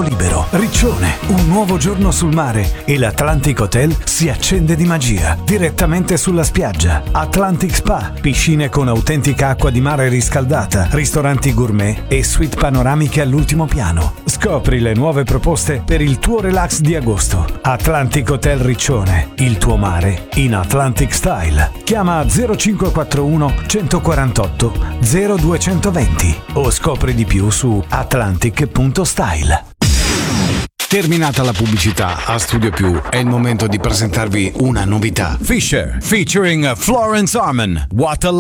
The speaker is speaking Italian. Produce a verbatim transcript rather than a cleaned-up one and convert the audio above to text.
libero. Riccione, un nuovo giorno sul mare e l'Atlantic Hotel si accende di magia. Direttamente sulla spiaggia. Atlantic Spa, piscine con autentica acqua di mare riscaldata, ristoranti gourmet e suite panoramiche all'ultimo piano. Scopri le nuove proposte per il tuo relax di agosto. Atlantic Hotel Riccione, il tuo mare in Atlantic Style. Chiama zero cinque quattro uno uno quattro otto zero due due zero o scopri di più su atlantic punto style. Terminata la pubblicità, a Studio Più è il momento di presentarvi una novità. Fisher featuring Florence Arman, What a